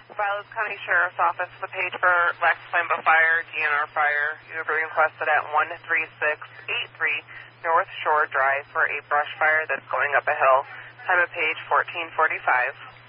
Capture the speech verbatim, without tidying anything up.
Vilas County Sheriff's Office, the page for Lax Flambeau Fire, D N R Fire. You have been requested at one three six eight three North Shore Drive for a brush fire that's going up a hill. Time of page fourteen forty-five.